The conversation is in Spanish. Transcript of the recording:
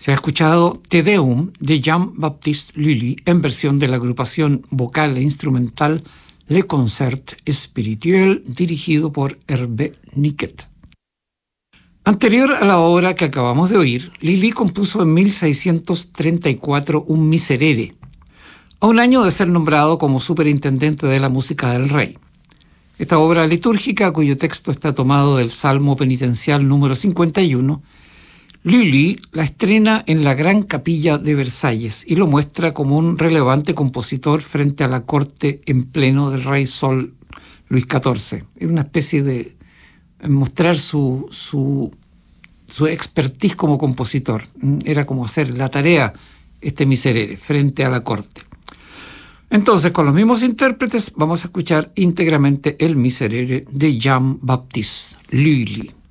Se ha escuchado Te Deum de Jean-Baptiste Lully en versión de la agrupación vocal e instrumental Le Concert Spirituel, dirigido por Hervé Niquet. Anterior a la obra que acabamos de oír, Lully compuso en 1634 un Miserere, a un año de ser nombrado como superintendente de la música del rey. Esta obra litúrgica, cuyo texto está tomado del Salmo penitencial número 51, Lully la estrena en la Gran Capilla de Versalles y lo muestra como un relevante compositor frente a la corte en pleno del rey Sol Luis XIV. Era una especie de mostrar su expertise como compositor. Era como hacer la tarea este Miserere frente a la corte. Entonces, con los mismos intérpretes, vamos a escuchar íntegramente el Miserere de Jean-Baptiste Lully.